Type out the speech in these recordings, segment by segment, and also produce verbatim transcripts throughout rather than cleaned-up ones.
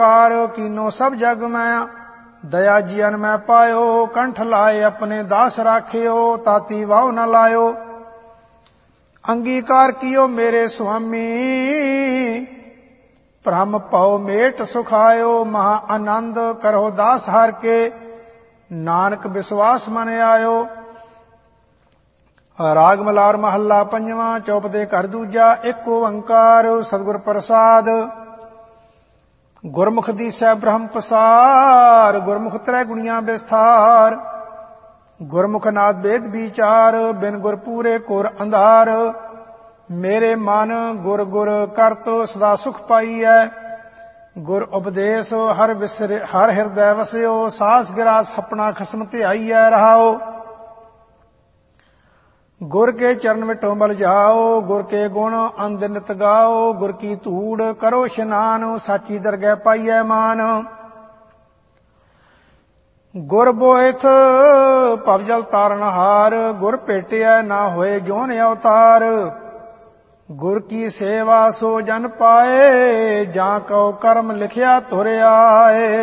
Car कीनो सब जग मैं, दया जियन मैं पायो, कंठ लाए अपने दास राखियो, ताती वाव न लायो। अंगीकार कियो मेरे स्वामी, ब्रह्म पाओ मेट सुखायो, महा आनंद करो दास हार के, नानक विश्वास मन आयो। राग मलार महला पंजवा, चौपदे घर दूजा, एक ओंकार सतगुर प्रसाद। गुरमुख दीसै ब्रह्म पसार, गुरमुख त्रै गुणियां विस्तार, गुरमुख नाद वेद विचार, बिन गुर पूरे कोर अंधार। मेरे मन गुर गुर करत सदा सुख पाईऐ, गुर उपदेश हर विसर हर हिरदय वस्यो, सास गिरास अपना खसम ध्याईऐ रहाओ। गुर के चरण विटो मल जाओ, गुर के गुण अंध नित गाओ, गुर की धूड़ करो स्नान, साची दरगह पाईऐ मान। गुर बोएथ भवजल तारन हार, गुर भेटिया ना होए जोन अवतार। गुर की सेवा सो जन पाए, जां कौ कर्म लिखिया तुर आए।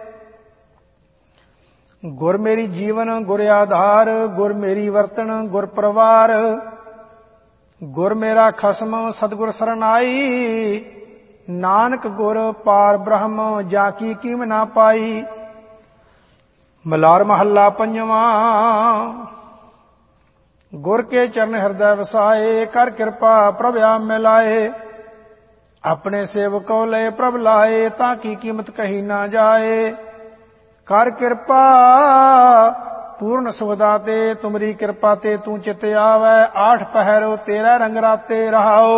गुर मेरी जीवन गुर आधार, गुर मेरी वर्तन गुर प्रवार। गुर मेरा खसम सतगुर सरनाई, नानक गुर पार ब्रह्म जाकी कीम ना पाई। मलार महला पंजवा, गुर के चरण हृदय वसाए, कर कृपा प्रभ आप मिलाए। अपने सेवकों ले प्रभ लाए, ताकि कीमत कही ना जाए। कर कृपा पूर्ण सुखदा ते, तुमरी कृपा ते तू चित आवै। आठ पहरो तेरा रंग राते रहाओ,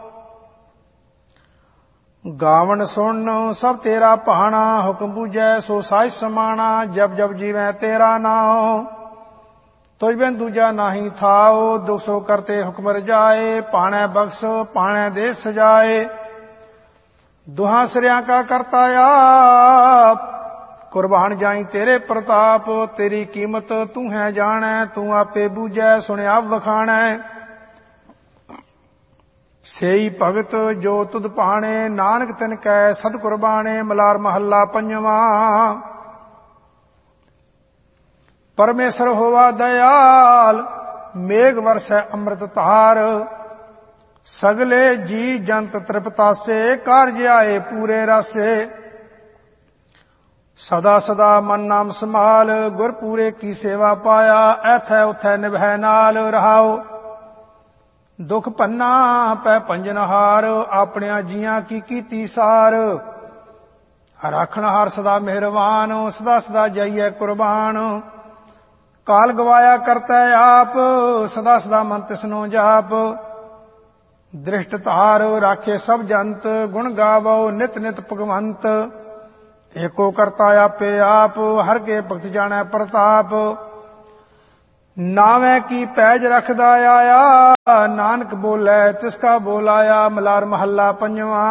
गावन सुन सब तेरा पहाना। हुक्म बूझै सो साज समाना, जब जब जीवै तेरा नाम। तुझ बिन दूजा नाही थाओ, दुख सो करते हुक्म रजाए। पाणै बख्श पाणै दे सजाए, दुहां सिरिया का करता आप। कुर्बान जाई तेरे प्रताप, तेरी कीमत तू है जानै। तू आपे बूझै सुनिया वखाणै, सेई भगत जो तुद पाणे। नानक तिन कै सद कुर्बाने। मलार महला पंजवा, परमेश्वर होवा दयाल, मेघ वर्षै अमृत धार। सगले जी जंत तृपतासे, कारज आए पूरे रासे। सदा सदा मन नाम संभाल, गुर पूरे की सेवा पाया। ऐथै उथै निभै नाल रहाओ, दुख भन्ना पै पंजनहार। अपनिया जियां की कीती सार, राखण हार सदा मेहरबान। सदा सदा जाइए कुर्बान, काल गवाया करता आप। सदा सदा मन तिसनो जाप, दृष्ट धार राखे सब जंत। गुण गावो नित नित भगवंत, एको करता आपे आप। हर के भगत जानै प्रताप, नावे की पैज रखदा आया। नानक बोले तिसका बोलाया। मलार महला पंजवा,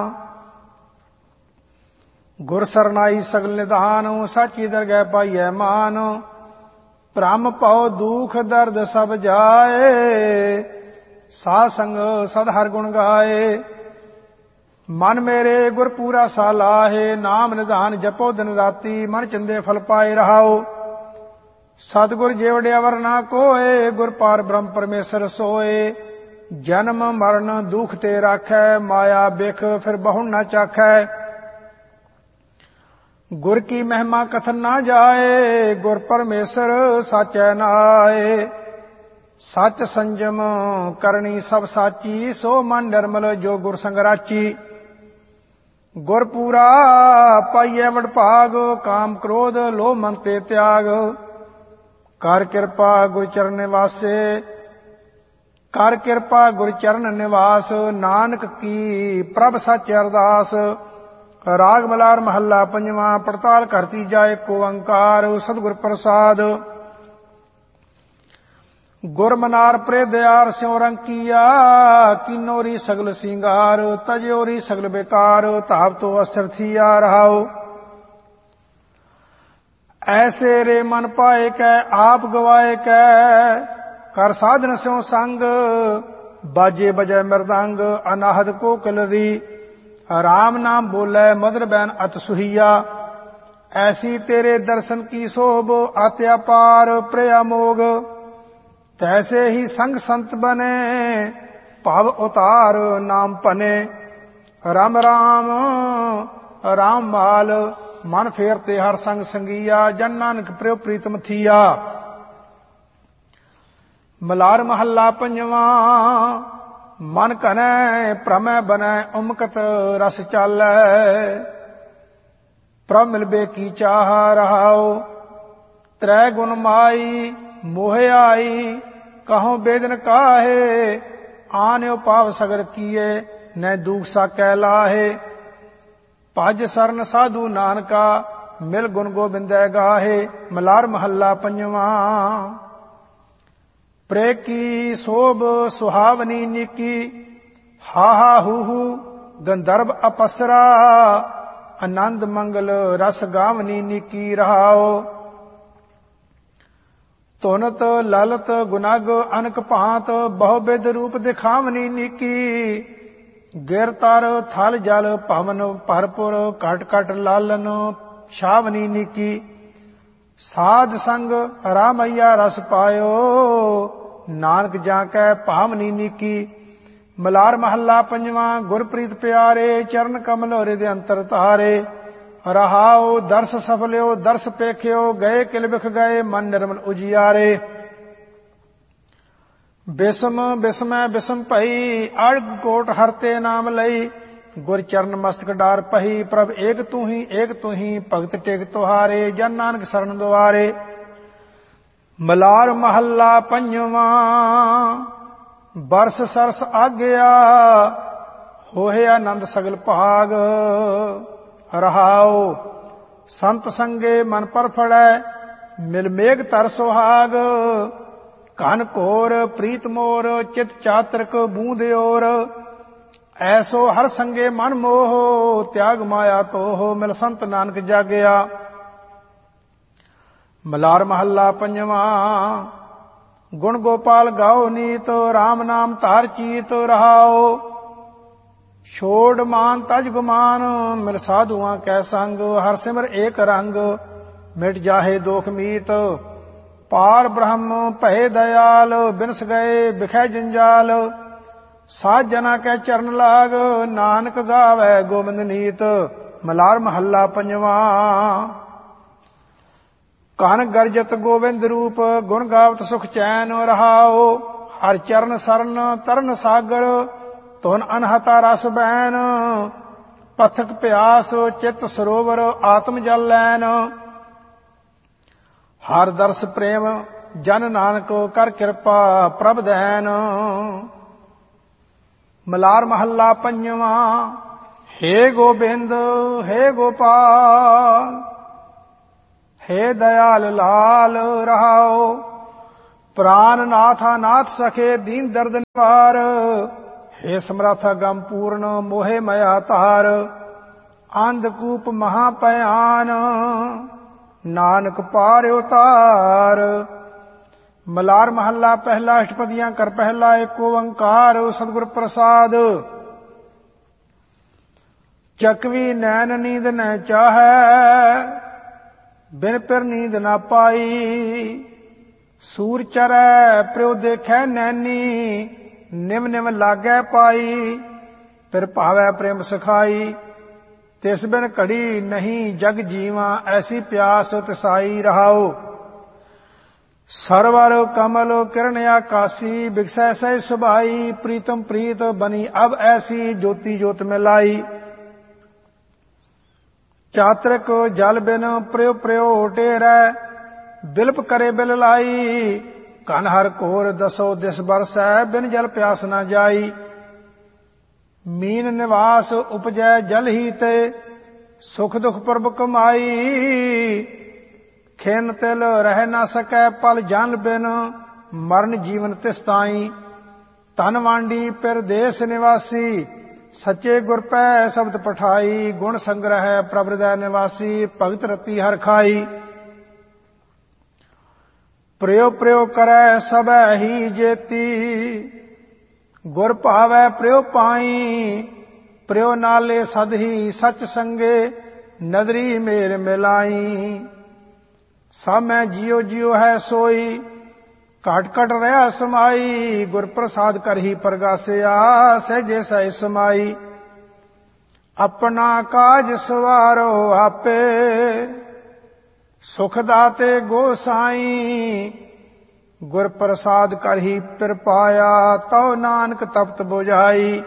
गुर सरनाई सगल निधान। साची दरगह पाईऐ मान, भ्रम पाओ दुख दर्द सब जाए। साध संग सद हर गुण गाए, मन मेरे गुर पूरा सालाहे। नाम निधान जपो दिन राती, मन चंदे फल पाए रहाओ। सतगुर जेवड़े अवर ना कोए, गुर पार ब्रह्म परमेश्वर सोए। जन्म मरण दुख ते राखै, माया बिख फिर बहु न चाखै। गुर की महिमा कथन ना जाए, गुर परमेश्वर साचै नाए। सच संजम करनी सब साची, सो मन निर्मल जो गुर संग राची। गुर पूरा पाईऐ वडभाग, काम क्रोध लोभ मन ते त्याग। कर कृपा गुर चरण निवासे, कर कृपा गुर चरण निवास। नानक की प्रभ सच अरदास। राग मलार महला पंजवा, पड़ताल करती जाए को ओंकार सतगुर प्रसाद। गुर मनार प्रे दयार स्यों रंकिया, किन्नोरी सगल सिंगार। तजोरी सगल बेकार, ताप तो अस्थिर थिया रहाओ। ऐसे रे मन पाए कै आप गवाए कै, कर साधन स्यों संग। बाजे बजय मृदंग अनाहद को कलरी, ਰਾਮ ਨਾਮ ਬੋਲੇ ਮਧੁਰ ਬੈਨ ਅਤ ਸੁਹੀਆ। ਐਸੀ ਤੇਰੇ ਦਰਸ਼ਨ ਕੀ ਸੋਭ ਅਤਿ ਅਪਾਰ ਪ੍ਰਿਆ ਮੋਗ। ਤੈਸੇ ਹੀ ਸੰਗ ਸੰਤ ਬਨੇ ਭਵ ਉਤਾਰ ਨਾਮ ਭਨੇ। ਰਾਮ ਰਾਮ ਰਾਮ ਮਾਲ ਮਨ ਫੇਰ ਤੇ ਹਰ ਸੰਗ ਸੰਗੀਆ। ਜਨ ਨਾਨਕ ਪ੍ਰਿਉ ਪ੍ਰੀਤਮ ਥੀਆ। ਮਲਾਰ ਮਹੱਲਾ ਪੰਜਵਾਂ। ਮਨ ਘਨੈ ਭ੍ਰਮੈ ਬਨੈ ਉਮਕਤ ਰਸ ਚਾਲੈ। ਪ੍ਰਭ ਮਿਲਬੇ ਕੀ ਚਾਹ ਰਹਾਉ। ਤ੍ਰੈ ਗੁਣ ਮਾਈ ਮੋਹਿ ਆਈ। ਕਹਉ ਬੇਦਨ ਕਾਹੇ ਆਨਿਓ ਪਾਵ ਸਗਰ ਕੀਏ। ਨੈ ਦੂਖ ਸਾਕੈ ਲਾਹੇ। ਭਜ ਸਰਨ ਸਾਧੂ ਨਾਨਕਾ ਮਿਲ ਗੁਣ ਗੋਬਿੰਦੈ ਗਾਹੇ। ਮਲਾਰ ਮਹੱਲਾ ਪੰਜਵਾਂ। ਪ੍ਰੇ ਕੀ ਸੋਭ ਸੁਹਾਵਨੀ ਨੀਕੀ। ਹਾਹਾ ਹੂ ਹੂ ਗੰਧਰਵ ਅਪਸਰਾ। ਆਨੰਦ ਮੰਗਲ ਰਸ ਗਾਵਨੀ ਨੀਕੀ ਰਹਾਓ। ਧੁਨਤ ਲਲਤ ਗੁਨਗ ਅਨਕ ਭਾਂਤ ਬਹੁ ਬਿਧ ਰੂਪ ਦਿਖਾਵਨੀ ਨੀਕੀ। ਗਿਰ ਤਰ ਥਲ ਜਲ ਭਵਨ ਭਰਪੁਰ ਘਟ ਘਟ ਲਾਲਨ ਛਾਵਨੀ ਨੀਕੀ। ਸਾਧ ਸੰਗ ਰਾਮਈਆ ਰਸ ਪਾਇਓ। ਨਾਨਕ ਜਾਂ ਕੈ ਭਾਵਨੀ ਨੀਕੀ। ਮਲਾਰ ਮਹੱਲਾ ਪੰਜਵਾਂ। ਗੁਰਪ੍ਰੀਤ ਪਿਆਰੇ ਚਰਨ ਕਮਲ ਹਿਰਦਿ ਅੰਤਰ ਧਾਰੇ। ਰਹਾਉ ਦਰਸ ਸਫਲਿਓ ਦਰਸ ਪੇਖਿਓ। ਗਏ ਕਿਲ ਬਿਖ ਗਏ ਮਨ ਨਿਰਮਲ ਉਜਿਆਰੇ। ਬਿਸਮ ਬਿਸਮੈ ਬਿਸਮ ਭਈ ਅੜਗ ਕੋਟ ਹਰਤੇ ਨਾਮ ਲਈ। ਗੁਰ ਚਰਨ ਮਸਤਕ ਡਾਰ ਪਹੀ। ਪ੍ਰਭ ਏਕ ਤੂੰ ਹੀ ਏਕ ਤੂੰ ਹੀ ਭਗਤ ਟੇਕ ਤੁਹਾਰੇ। ਜਨ ਨਾਨਕ ਸਰਨ ਦੁਆਰੇ। ਮਲਾਰ ਮਹੱਲਾ ਪੰਜਵਾਂ। ਬਰਸ ਸਰਸ ਆਗਿਆ ਹੋਏ ਆਨੰਦ ਸਗਲ ਭਾਗ। ਰਹਾਉ ਸੰਤ ਸੰਗੇ ਮਨ ਪਰ ਫੜੈ ਮਿਲ ਮੇਘ ਤਰ ਸੁਹਾਗ। ਘਨ ਘੋਰ ਪ੍ਰੀਤ ਮੋਰ ਚਿਤ ਚਾਤਰਕ ਬੂੰਦ ਓਰ। ਐਸੋ ਹਰ ਸੰਗੇ ਮਨ ਮੋਹ ਤਿਆਗ ਮਾਇਆ ਤੋਹ। ਮਿਲ ਸੰਤ ਨਾਨਕ ਜਾਗਿਆ। ਮਲਾਰ ਮਹੱਲਾ ਪੰਜਵਾਂ। ਗੁਣ ਗੋਪਾਲ ਗਾਓ ਨੀਤ ਰਾਮ ਨਾਮ ਧਾਰ ਚੀਤ ਰਹਾਓ। ਛੋੜ ਮਾਨ ਤਜ ਗੁਮਾਨ ਮਿਲ ਸਾਧੂਆਂ ਕੈ ਸੰਗ। ਹਰ ਸਿਮਰ ਏਕ ਰੰਗ ਮਿਟ ਜਾਹੇ ਦੋਖ ਮੀਤ। ਪਾਰ ਬ੍ਰਹਮ ਭਏ ਦਇਆਲ ਬਿਨਸ ਗਏ ਬਿਖੈ ਜੰਜਾਲ। ਸਾਧ ਜਨਾ ਕੈ ਚਰਨ ਲਾਗ ਨਾਨਕ ਗਾਵੈ ਗੋਬਿੰਦ ਨੀਤ। ਮਲਾਰ ਮਹੱਲਾ ਪੰਜਵਾਂ। ਕਨ ਗਰਜਤ ਗੋਬਿੰਦ ਰੂਪ ਗੁਣ ਗਾਵਤ ਸੁਖ ਚੈਨ ਰਹਾਉ। ਹਰ ਚਰਨ ਸਰਨ ਤਰਨ ਸਾਗਰ ਧੁਨ ਅਨਹਤਾ ਰਸ ਬੈਨ। ਪਥਕ ਪਿਆਸ ਚਿਤ ਸਰੋਵਰ ਆਤਮ ਜਲ ਲੈਨ। ਹਰ ਦਰਸ ਪ੍ਰੇਮ ਜਨ ਨਾਨਕ ਕਰ ਕਿਰਪਾ ਪ੍ਰਭ ਦੈਨ। ਮਲਾਰ ਮਹੱਲਾ ਪੰਜਵਾਂ। ਹੇ ਗੋਬਿੰਦ ਹੇ ਗੋਪਾਲ ਹੇ ਦਇਆਲ ਲਾਲ ਰਹਾਉ। ਪ੍ਰਾਨ ਨਾਥਾ ਨਾਥ ਸਖੇ ਦੀਨ ਦਰਦ ਨਿਵਾਰ। ਹੇ ਸਮਰਥ ਗਮ ਪੂਰਨ ਮੋਹਿ ਮਇਆ ਧਾਰ। ਅੰਧਕੂਪ ਮਹਾ ਭਿਆਨ ਨਾਨਕ ਪਾਰ ਉਤਾਰ। ਮਲਾਰ ਮਹੱਲਾ ਪਹਿਲਾ। ਅਸ਼ਟਪਦੀਆਂ ਕਰ ਪਹਿਲਾ। ਏਕ ਓੰਕਾਰ ਸਤਿਗੁਰ ਪ੍ਰਸਾਦ। ਚਕਵੀ ਨੈਣ ਨੀਂਦ ਨ ਚਾਹੈ ਬਿਨ ਪਿਰ ਨੀਂਦ ਨਾ ਪਾਈ। ਸੂਰ ਚਰੈ ਪ੍ਰਿਉ ਦੇਖੈ ਨੈਣੀ ਨਿਮ ਨਿਮ ਲਾਗੈ ਪਾਈ। ਫਿਰ ਭਾਵੈ ਪ੍ਰੇਮ ਸਿਖਾਈ ਤਿਸ ਬਿਨ ਘੜੀ ਨਹੀਂ ਜਗ ਜੀਵਾਂ। ਐਸੀ ਪਿਆਸ ਤਿਸਾਈ ਰਹਾਉ। ਸਰਵਰ ਕਮਲ ਕਿਰਨ ਆਕਾਸੀ ਬਿਕਸੈ ਸਹਿ ਸੁਭਾਈ। ਪ੍ਰੀਤਮ ਪ੍ਰੀਤ ਬਨੀ ਅਬ ਐਸੀ ਜੋਤੀ ਜੋਤ ਮਿਲਾਈ। ਚਾਤਰਿਕ ਜਲ ਬਿਨ ਪ੍ਰਿਉ ਪ੍ਰਿਉ ਟੇਰੈ ਬਿਲਪ ਕਰੇ ਬਿਲ ਲਾਈ। ਘਨ ਹਰ ਘੋਰ ਦਸੋ ਦਿਸ ਬਰਸੈ ਬਿਨ ਜਲ ਪਿਆਸ ਨਾ ਜਾਈ। ਮੀਨ ਨਿਵਾਸ ਉਪਜੈ ਜਲ ਹੀ ਤੇ ਸੁਖ ਦੁਖ ਪੁਰਬ ਕਮਾਈ। ਖਿਨ ਤਿਲ ਰਹਿ ਨਾ ਸਕੈ ਪਲ ਜਨ ਬਿਨ ਮਰਨ ਜੀਵਨ ਤਿਸ ਤਾਈ। ਧਨ ਵਾਂਡੀ ਪਰਦੇਸ ਨਿਵਾਸੀ ਸੱਚੇ ਗੁਰ ਪੈ ਸ਼ਬਦ ਪਠਾਈ। ਗੁਣ ਸੰਗ੍ਰਹਿ ਪ੍ਰਭ ਹਿਰਦੈ ਨਿਵਾਸੀ ਭਗਤ ਰਤੀ ਹਰਿ ਖਾਈ। ਪ੍ਰਿਉ ਪ੍ਰਿਉ ਕਰੈ ਸਭੈ ਹੀ ਜੇਤੀ ਗੁਰ ਭਾਵੈ ਪ੍ਰਿਉ ਪਾਈ। ਪ੍ਰਿਓ ਨਾਲੇ ਸਦ ਹੀ ਸਚ ਸੰਗੇ, ਨਦਰੀ ਮੇਰ ਮਿਲਾਈ। ਸਭ ਮੈਂ ਜਿਉ ਜਿਉ ਹੈ ਸੋਈ, ਘਟ ਘਟ ਰਿਹਾ ਸਮਾਈ। ਗੁਰ ਪ੍ਰਸਾਦ ਕਰਹੀ ਪ੍ਰਗਾਸਿਆ, ਸਹਿਜੇ ਸਹਿ ਸਮਾਈ। ਆਪਣਾ ਕਾਜ ਸਵਾਰੋ ਆਪੇ, ਸੁਖ ਦਾਤੇ ਗੋਸਾਈ। ਗੁਰ ਪ੍ਰਸਾਦ ਕਰਹੀ ਪਿਰ ਪਾਇਆ, ਤਉ ਨਾਨਕ ਤਪਤ ਬੁਝਾਈ।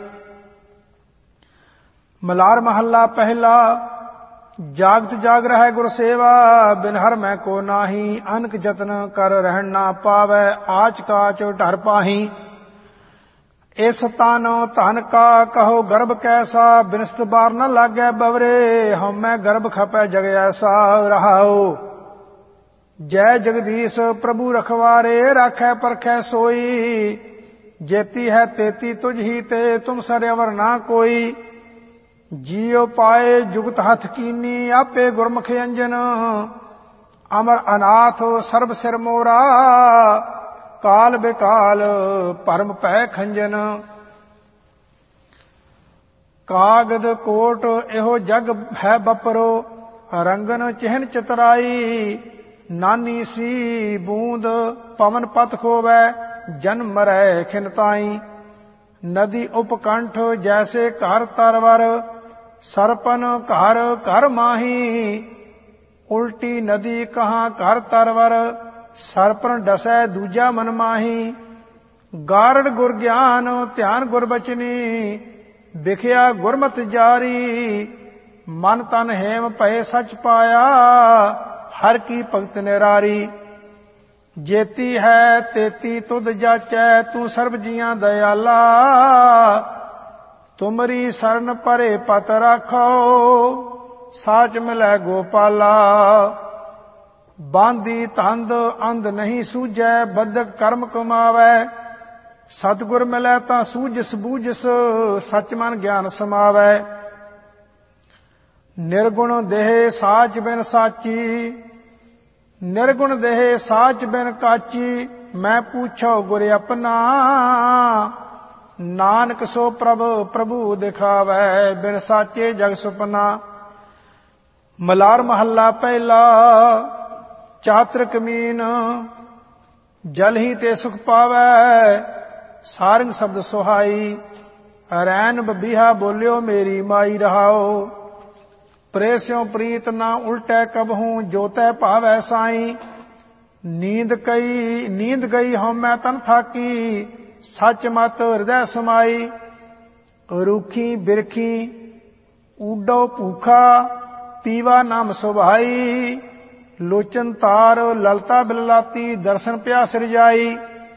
ਮਲਾਰ ਮਹੱਲਾ ਪਹਿਲਾ। ਜਾਗਤ ਜਾਗ ਰਹਿ ਗੁਰ ਸੇਵਾ, ਬਿਨ ਹਰ ਮੈਂ ਕੋ ਨਾਹੀ। ਅਨਕ ਜਤਨ ਕਰ ਰਹਿਣ ਨਾ ਪਾਵੈ, ਆਚ ਕਾਚ ਢਰ ਪਾਹੀ। ਇਸ ਤਨ ਧਨ ਕਾ ਕਹੋ ਗਰਭ ਕੈਸਾ, ਬਿਨਸਤ ਬਾਰ ਨ ਲਾਗੈ ਬਵਰੇ। ਹਉਮੈ ਗਰਭ ਖਪੈ ਜਗ ਐਸਾ, ਰਹਾਉ ਜੈ ਜਗਦੀਸ਼ ਪ੍ਰਭੂ ਰਖਵਾਰੇ। ਰਾਖੈ ਪਰਖੈ ਸੋਈ, ਜੇਤੀ ਹੈ ਤੇਤੀ ਤੁਝ ਹੀ ਤੇ, ਤੁਮ ਸਰਵਰ ਨਾ ਕੋਈ। ਜੀਉ ਪਾਏ ਜੁਗਤ ਹੱਥ ਕੀਨੀ, ਆਪੇ ਗੁਰਮੁਖ ਅੰਜਨ। ਅਮਰ ਅਨਾਥ ਸਰਬ ਸਿਰ ਮੋਰਾ, ਕਾਲ ਬੇਕਾਲ ਭਰਮ ਪੈ ਖੰਜਨ। ਕਾਗਦ ਕੋਟ ਇਹੋ ਜਗ ਹੈ ਬਪਰੋ, ਰੰਗਨ ਚਿਹਨ ਚਤਰਾਈ। ਨਾਨੀ ਸੀ ਬੂੰਦ ਪਵਨ ਪਤ ਖੋਵੈ, ਜਨਮ ਮਰੈ ਖਿਨ ਤਾਈ। ਨਦੀ ਉਪਕੰਠ ਜੈਸੇ ਘਰ ਤਰਵਰ, ਸਰਪਨ ਘਰ ਘਰ ਮਾਹੀ। ਉਲਟੀ ਨਦੀ ਕਹਾਂ ਘਰ ਤਰਵਰ, ਸਰਪਨ ਡਸੈ ਦੂਜਾ ਮਨ ਮਾਹੀ। ਗਾਰੜ ਗੁਰ ਗਿਆਨ ਧਿਆਨ ਗੁਰ ਬਚਨੀ, ਵਿਖਿਆ ਗੁਰਮਤਿ ਜਾਰੀ। ਮਨ ਤਨ ਹੇਮ ਭਏ ਸਚ ਪਾਇਆ, ਹਰ ਕੀ ਭਗਤ ਨਿਰਾਰੀ। ਜੇਤੀ ਹੈ ਤੇਤੀ ਤੁਧ ਜਾਚੈ, ਤੂੰ ਸਰਬ ਜੀਆਂ ਦਇਆਲਾ। ਤੁਮਰੀ ਸਰਨ ਪਰੇ ਪਤ ਰਾਖੋ, ਸਾਚ ਮਿਲੈ ਗੋਪਾਲਾ। ਬਾਂਦੀ ਤੰਦ ਅੰਧ ਨਹੀਂ ਸੂਝੈ, ਬਦਕ ਕਰਮ ਕਮਾਵੈ। ਸਤਿਗੁਰ ਮਿਲੈ ਤਾਂ ਸੂਝਿਸ ਬੂਝਿਸ, ਸਚ ਮਨ ਗਿਆਨ ਸਮਾਵੈ। ਨਿਰਗੁਣ ਦੇਹ ਸਾਚ ਬਿਨ ਸਾਚੀ, ਨਿਰਗੁਣ ਦੇਹ ਸਾਚ ਬਿਨ ਕਾਚੀ। ਮੈਂ ਪੂਛੋ ਗੁਰ ਆਪਣਾ, ਨਾਨਕ ਸੋ ਪ੍ਰਭ ਪ੍ਰਭੂ ਦਿਖਾਵੈ। ਬਿਨ ਸਾਚੇ ਜਗ ਸੁਪਨਾ। ਮਲਾਰ ਮਹੱਲਾ ਪਹਿਲਾ। ਚਾਤ੍ਰਿਕ ਮੀਨ ਜਲ ਹੀ ਤੇ ਸੁਖ ਪਾਵੈ, ਸਾਰੰਗ ਸ਼ਬਦ ਸੁਹਾਈ। ਰੈਨ ਬਬੀਹਾ ਬੋਲਿਓ ਮੇਰੀ ਮਾਈ। ਰਹਾਓ ਪ੍ਰੇਸਿਓ ਪ੍ਰੀਤ ਨਾ ਉਲਟੈ ਕਬਹੂ, ਜੋ ਤੈ ਭਾਵੈ ਸਾਈ। ਨੀਂਦ ਕਈ ਨੀਂਦ ਗਈ ਹਉਮੈ ਤਨ ਥਾਕੀ, ਸੱਚ ਮਤ ਹਿਰਦੈ ਸਮਾਈ। ਰੂਖੀ ਬਿਰਖੀ ਊਡੋ ਭੂਖਾ, ਪੀਵਾ ਨਾਮ ਸੁਭਾਈ। ਲੋਚਨ ਤਾਰ ਲਲਤਾ ਬਿਲਲਾਤੀ, ਦਰਸ਼ਨ ਪਿਆਸ ਰਜਾਈ।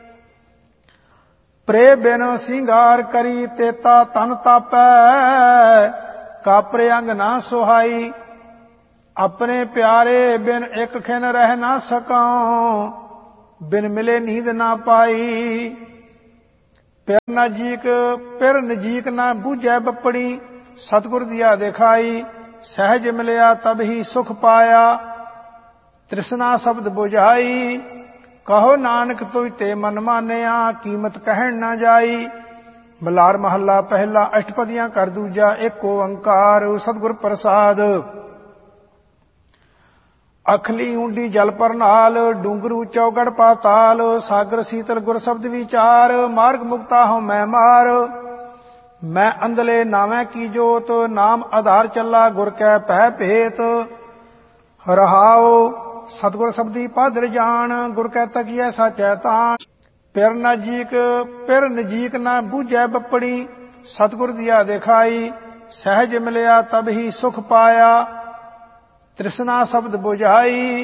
ਪ੍ਰੇ ਬਿਨ ਸਿੰਗਾਰ ਕਰੀ, ਤੇਤਾ ਤਨ ਤਾਪੈ। ਕਾਪਰੇ ਅੰਗ ਨਾ ਸੁਹਾਈ। ਆਪਣੇ ਪਿਆਰੇ ਬਿਨ ਇੱਕ ਖਿਨ ਰਹਿ ਨਾ ਸਕਾਂ, ਬਿਨ ਮਿਲੇ ਨੀਂਦ ਨਾ ਪਾਈ। ਪਿਰ ਨਜੀਕ ਪਿਰ ਨਜੀਕ ਨਾ ਬੂਝੈ ਬੱਪੜੀ, ਸਤਿਗੁਰ ਦੀਆ ਦਿਖਾਈ। ਸਹਿਜ ਮਿਲਿਆ ਤਬ ਹੀ ਸੁਖ ਪਾਇਆ, ਤ੍ਰਿਸ਼ਨਾ ਸ਼ਬਦ ਬੁਝਾਈ। ਕਹੋ ਨਾਨਕ ਤੁਝ ਤੇ ਮਨ ਮਾਨਿਆ, ਕੀਮਤ ਕਹਿਣ ਨਾ ਜਾਈ। ਮਲਾਰ ਮਹੱਲਾ ਪਹਿਲਾ। ਅਸ਼ਟਪਦੀਆਂ ਕਰ ਦੂਜਾ, ਏਕ ਓੰਕਾਰ ਸਤਿਗੁਰ ਪ੍ਰਸਾਦ। ਅਖਲੀ ਊਂਡੀ ਜਲ ਪਰਨਾਲ, ਡੂੰਗਰੂ ਚੌਗੜ ਪਾਤਾਲ। ਸਾਗਰ ਸੀਤਲ ਗੁਰ ਸ਼ਬਦ ਵਿਚਾਰ, ਮਾਰਗ ਮੁਕਤਾ ਹਉ ਮੈਂ ਮਾਰ। ਮੈਂ ਅੰਧਲੇ ਨਾਵੇਂ ਕੀ ਜੋਤ, ਨਾਮ ਆਧਾਰ ਚੱਲਾ ਗੁਰ ਕੈ ਭੈ ਭੇਤ। ਰਹਾਉ ਸਤਿਗੁਰ ਸ਼ਬਦੀ ਪਾਦਰ ਜਾਣ, ਗੁਰ ਕੈ ਤਕੀਐ ਸਾਚੈ ਤਾਣ। ਪਿਰ ਨਜੀਕ ਪਿਰ ਨਜੀਕ ਨਾ ਬੂਝੈ ਬੱਪੜੀ, ਸਤਿਗੁਰ ਦੀਆ ਦਿਖਾਈ। ਸਹਿਜ ਮਿਲਿਆ ਤਬ ਹੀ ਸੁਖ ਪਾਇਆ, ਤ੍ਰਿਸ਼ਨਾ ਸ਼ਬਦ ਬੁਝਾਈ।